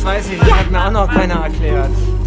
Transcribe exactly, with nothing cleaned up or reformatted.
weiß ich, das hat mir auch noch keiner erklärt.